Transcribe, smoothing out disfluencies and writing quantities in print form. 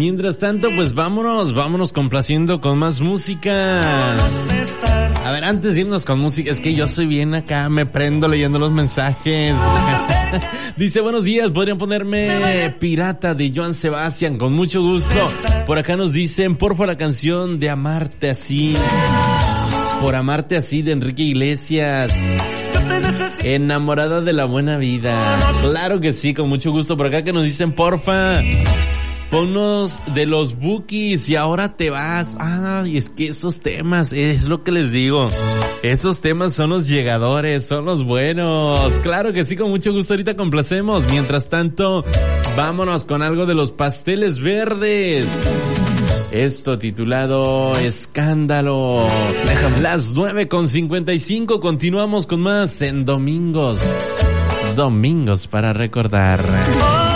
Mientras tanto, pues vámonos complaciendo con más música. A ver, antes de irnos con música, es que yo soy bien acá, me prendo leyendo los mensajes. Dice, buenos días, podrían ponerme Pirata de Joan Sebastián, con mucho gusto. Por acá nos dicen, porfa, la canción de Amarte Así. Por Amarte Así de Enrique Iglesias. Enamorada de la buena vida. Claro que sí, con mucho gusto. Por acá que nos dicen, porfa, ponnos de los Bukis y ahora te vas. Y es que esos temas, es lo que les digo. Esos temas son los llegadores, son los buenos. Claro que sí, con mucho gusto. Ahorita complacemos. Mientras tanto, vámonos con algo de los Pasteles Verdes. Esto titulado Escándalo. Las 9:55. Continuamos con más en Domingos para recordar.